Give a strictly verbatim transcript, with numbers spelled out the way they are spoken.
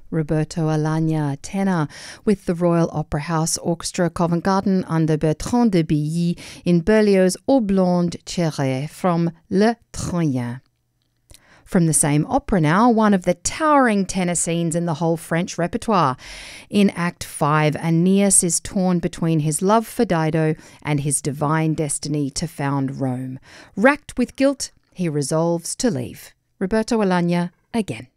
Roberto Alagna, tenor, with the Royal Opera House Orchestra Covent Garden under Bertrand de Billy in Berlioz's Au Blonde Cherche from Le Troyen. From the same opera now, one of the towering tenor scenes in the whole French repertoire. In Act five, Aeneas is torn between his love for Dido and his divine destiny to found Rome. Racked with guilt, he resolves to leave. Roberto Alagna again.